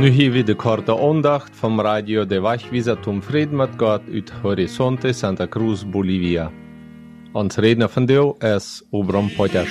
Nu hier wir de korte Ondacht vom Radio der Wachwieser zum Frieden mit Gott uit Horizonte Santa Cruz, Bolivia. Ons redner vandaag is Obram Potters.